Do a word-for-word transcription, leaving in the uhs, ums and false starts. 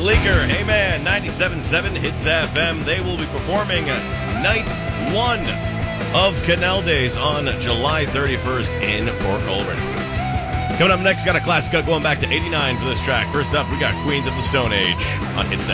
Bleecker, Hey Man, ninety-seven point seven Hits F M. They will be performing night one of Canal Days on July thirty-first in Port Colborne. Coming up next, got a classic cut going back to eighty-nine for this track. First up, we got Queens of the Stone Age on Hits F M.